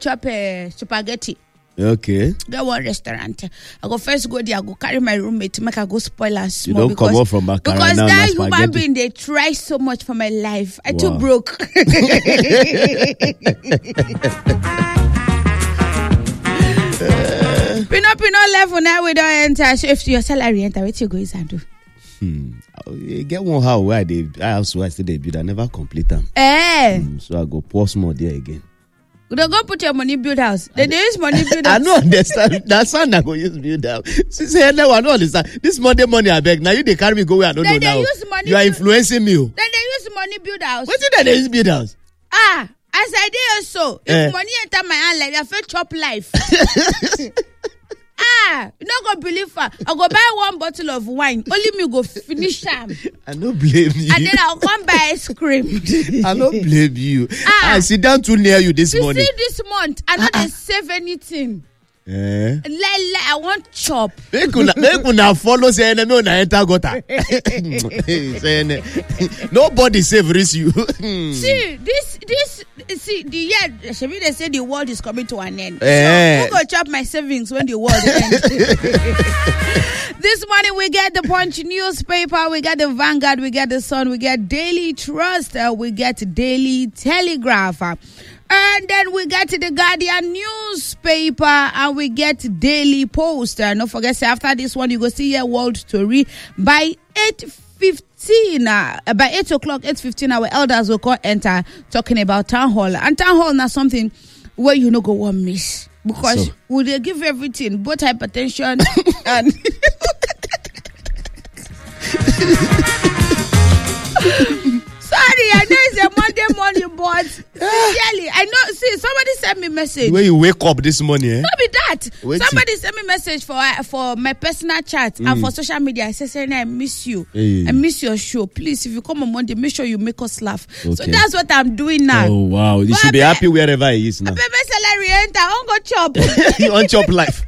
chop spaghetti. Okay. Get one restaurant. I go first go there. I go carry my roommate to make her go spoil her small. You don't come up from Bakara because now. Because that human being, they try so much for my life. I too broke. Pino level now we don't enter. So if your salary enter, what you go is and do? You get one house where I also still they build. I never complete them. So I go pour small there again. You don't go put your money build house. Then they use money build house. I don't understand. That's why I go use build house. She say, no, I don't understand. This money I beg. Now you they carry me go where I don't know now. You are influencing me. Then they use money build house. What did they use build house? As I did also. If money enter my hand like I feel chop life. You not gonna believe her. I'll go buy one bottle of wine. Only me go finish them. I don't blame you. And then I'll come buy ice cream. I don't blame you. I sit down too near you this morning. You see this month, I don't save anything. I want chop. Make una follow say enemy una enter gutter. Nobody save risk you. See the year. Shebi they say the world is coming to an end. So who go chop my savings when the world ends? This morning we get the Punch newspaper, we get the Vanguard, we get the Sun, we get Daily Trust, we get Daily Telegraph. And then we get the Guardian newspaper and we get Daily Post. Don't forget, after this one, you go see your world story by 8:15. By 8 o'clock, 8:15, our elders will call enter talking about Town Hall. And Town Hall now something where you no go one miss. Because we they give everything, both hypertension and... Sorry, I know it's a Monday morning, but sincerely, I know. See, somebody sent me a message. When you wake up this morning, Not be that. Somebody sent me a message for my personal chat and for social media. I said, I miss you. I miss your show. Please, if you come on Monday, make sure you make us laugh. Okay. So that's what I'm doing now. Oh wow, you should be happy wherever he is now. My salary enter. I won't go chop. You want chop life.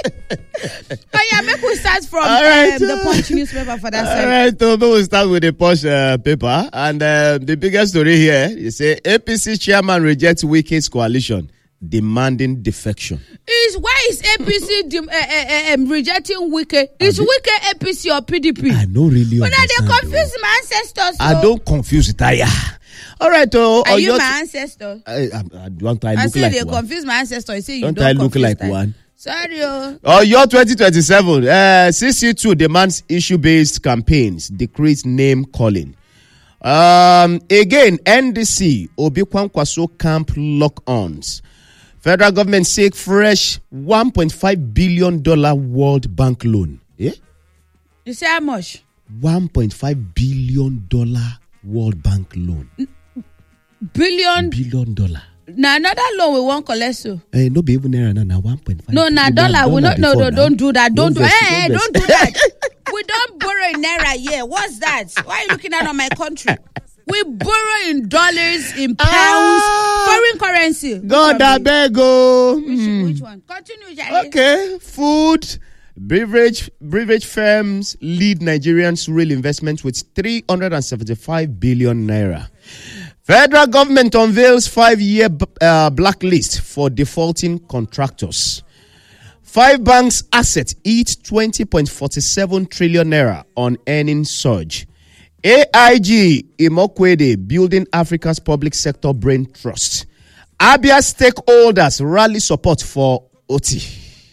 Oh yeah, make we start from the Punch newspaper for that. All right, so we'll start with the Punch paper and the biggest story here. You say APC chairman rejects Wike's coalition, demanding defection. Why is APC rejecting Wike? Is Wike APC or PDP? I don't really understand. They confuse my ancestors. I don't confuse it. All right, are you my ancestor? I want I look like they one. Confuse my ancestor. You say you don't I look like that. One? Sorry. Your 2027 CC2 demands issue-based campaigns, decrease name calling. Again, NDC Obi Kwankwaso camp lock-ons. Federal government seek fresh $1.5 billion World Bank loan. Yeah? You say how much? $1.5 billion World Bank loan. Billion dollar. Now another loan we won't collect so. No be even there now 1.5. No, now dollar we not. No, don't do that. Don't do that. We don't borrow in naira here. What's that? Why are you looking at on my country? We borrow in dollars, in pounds, foreign currency. God, I beg go. Which one? Continue, Jari. Okay, food. Beverage firms lead Nigerians' real investments with 375 billion naira. Federal government unveils 5-year blacklist for defaulting contractors. 5 banks' assets eat 20.47 trillion naira on earnings surge. AIG Imokwede building Africa's public sector brain trust. Abia stakeholders rally support for OT.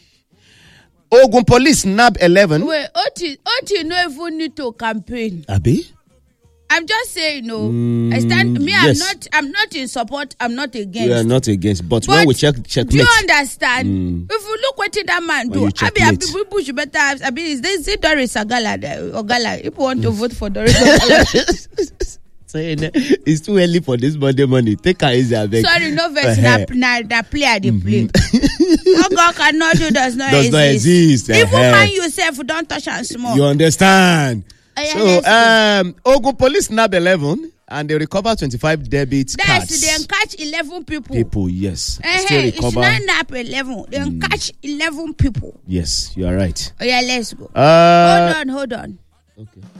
Ogun police nab 11. Wait, OT no even need to campaign. Abi? I'm just saying, no. I stand. Me, yes. I'm not in support. I'm not against. We are not against. But when we check. Do you understand? If you look what that man do, people should better have. I mean, they say Doris Ogala. People want to vote for Doris Ogala. It's too early for this money. Take her easy, beg. Sorry, no verse. That play the play. What God cannot do does not exist. Even man yourself don't touch and small. You understand? So, Ogun police nab 11 and they recover 25 debit cards. They catch 11 people. People, yes. Still recover. It's not nab 11. They catch 11 people. Yes, you are right. Oh yeah, let's go. Hold on. Okay.